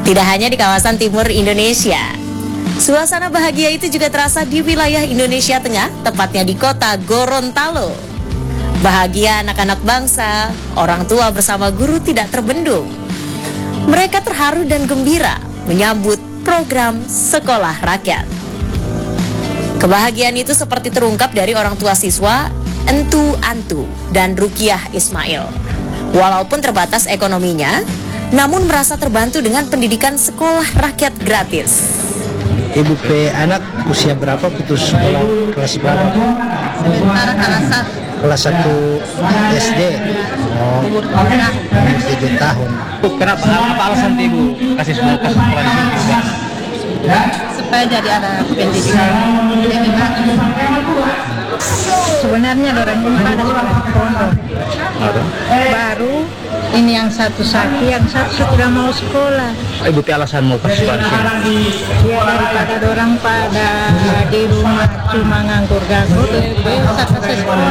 Tidak hanya di kawasan timur Indonesia, suasana bahagia itu juga terasa di wilayah Indonesia Tengah, tepatnya di kota Gorontalo. Bahagia anak-anak bangsa, orang tua bersama guru tidak terbendung. Mereka terharu dan gembira menyambut program Sekolah Rakyat. Kebahagiaan itu seperti terungkap dari orang tua siswa Entu Antu dan Rukiah Ismail. Walaupun terbatas ekonominya, namun merasa terbantu dengan pendidikan sekolah rakyat gratis. Ibu P anak usia berapa putus sekolah, kelas berapa? Sementara kelas 1 SD. umur 7 tahun. Kenapa? Apa alasan Ibu kasih sekolah di sini? supaya jadi ada pendidikan. Jadi memang sebenarnya orang ini pada sekolah pondok. Baru ini yang satu sakit, yang satu sudah mau sekolah. Ibu alasan mau kasih sekolah di sini? Ya daripada orang pada di rumah cuma nganggur-nganggur, bisa kasih sekolah.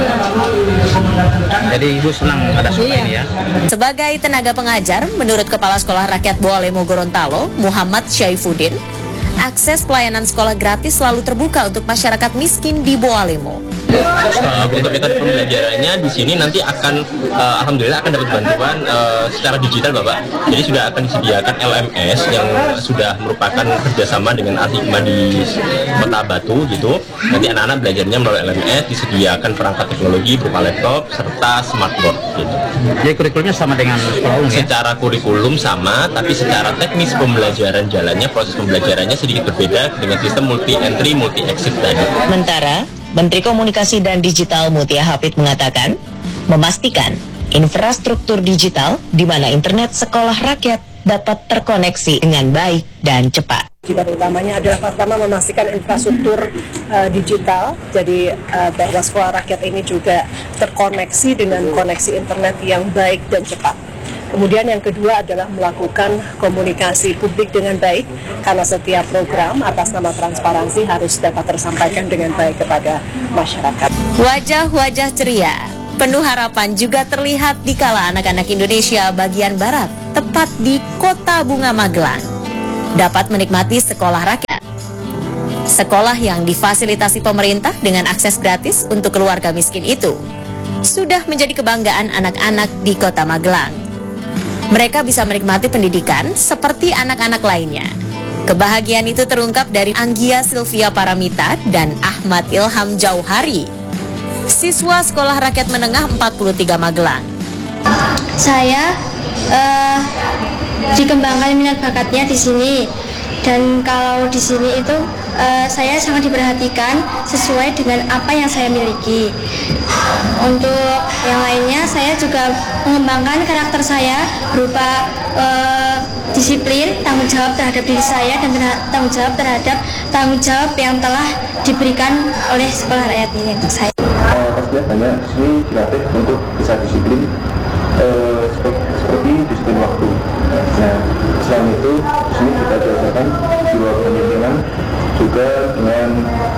Jadi Ibu senang ada sekolah ini ya? Sebagai tenaga pengajar, menurut Kepala Sekolah Rakyat Boalemo Gorontalo, Muhammad Syaifuddin, akses pelayanan sekolah gratis selalu terbuka untuk masyarakat miskin di Boalemo. Untuk metode pembelajarannya di sini nanti akan alhamdulillah akan dapat bantuan secara digital Bapak. Jadi sudah akan disediakan LMS yang sudah merupakan kerjasama dengan Al-Hikmah di Kota Batu gitu. Nanti anak-anak belajarnya melalui LMS, disediakan perangkat teknologi berupa laptop serta smartboard gitu. Jadi kurikulumnya sama dengan sekolah umum ya? Secara kurikulum sama, tapi secara teknis pembelajaran jalannya, proses pembelajarannya sedikit berbeda dengan sistem multi entry, multi exit tadi. Sementara, Menteri Komunikasi dan Digital Mutia Hafid mengatakan, memastikan infrastruktur digital di mana internet sekolah rakyat dapat terkoneksi dengan baik dan cepat. Tujuan utamanya adalah pertama memastikan infrastruktur digital, jadi bahwa sekolah rakyat ini juga terkoneksi dengan koneksi internet yang baik dan cepat. Kemudian yang kedua adalah melakukan komunikasi publik dengan baik, karena setiap program atas nama transparansi harus dapat tersampaikan dengan baik kepada masyarakat. Wajah-wajah ceria, penuh harapan juga terlihat di kala anak-anak Indonesia bagian Barat, tepat di Kota Bunga Magelang, dapat menikmati sekolah rakyat. Sekolah yang difasilitasi pemerintah dengan akses gratis untuk keluarga miskin itu sudah menjadi kebanggaan anak-anak di Kota Magelang. Mereka bisa menikmati pendidikan seperti anak-anak lainnya. Kebahagiaan itu terungkap dari Anggia Sylvia Paramita dan Ahmad Ilham Jauhari, siswa Sekolah Rakyat Menengah 43 Magelang. Saya dikembangkan minat bakatnya di sini, dan kalau di sini itu saya sangat diperhatikan sesuai dengan apa yang saya miliki. Untuk yang lainnya, saya juga mengembangkan karakter saya berupa disiplin, tanggung jawab terhadap diri saya, dan tanggung jawab terhadap tanggung jawab yang telah diberikan oleh sekolah rakyat ini untuk saya. Pastinya banyak seni dilatih untuk bisa disiplin, seperti disiplin waktu. Nah, selain itu seni kita diajarkan jiwa kepemimpinan juga dengan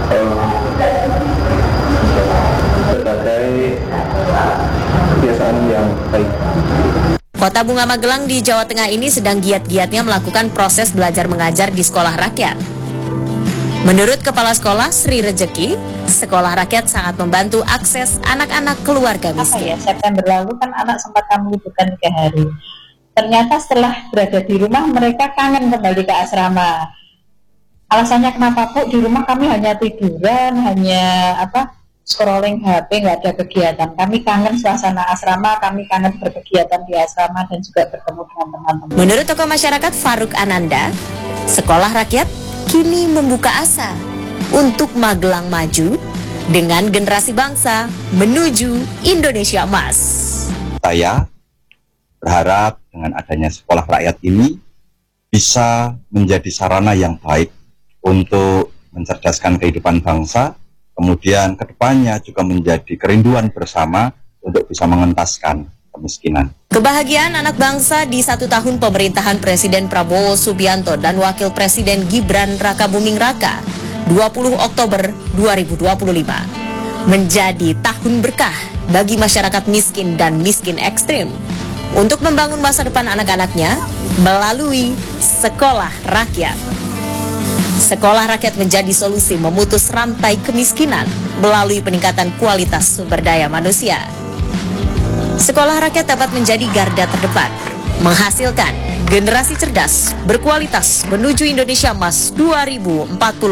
berbagai kebiasaan yang baik. Kota Bunga Magelang di Jawa Tengah ini sedang giat-giatnya melakukan proses belajar mengajar di sekolah rakyat. Menurut Kepala Sekolah Sri Rejeki, sekolah rakyat sangat membantu akses anak-anak keluarga miskin. September lalu kan anak sempat kami liburkan 3 hari. Ternyata setelah berada di rumah mereka kangen kembali ke asrama. Alasannya kenapa Bu? Di rumah kami hanya tiduran, hanya scrolling HP, nggak ada kegiatan. Kami kangen suasana asrama, kami kangen berkegiatan di asrama dan juga bertemu dengan teman-teman. Menurut tokoh masyarakat Faruk Ananda, sekolah rakyat kini membuka asa untuk Magelang maju dengan generasi bangsa menuju Indonesia Emas. Saya berharap dengan adanya sekolah rakyat ini bisa menjadi sarana yang baik untuk mencerdaskan kehidupan bangsa, kemudian kedepannya juga menjadi kerinduan bersama untuk bisa mengentaskan kemiskinan. Kebahagiaan anak bangsa di 1 tahun pemerintahan Presiden Prabowo Subianto dan Wakil Presiden Gibran Rakabuming Raka 20 Oktober 2025 menjadi tahun berkah bagi masyarakat miskin dan miskin ekstrim. Untuk membangun masa depan anak-anaknya, melalui sekolah rakyat. Sekolah rakyat menjadi solusi memutus rantai kemiskinan melalui peningkatan kualitas sumber daya manusia. Sekolah rakyat dapat menjadi garda terdepan, menghasilkan generasi cerdas, berkualitas menuju Indonesia Emas 2045.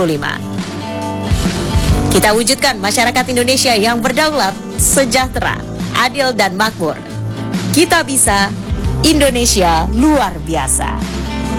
Kita wujudkan masyarakat Indonesia yang berdaulat, sejahtera, adil dan makmur. Kita bisa, Indonesia luar biasa.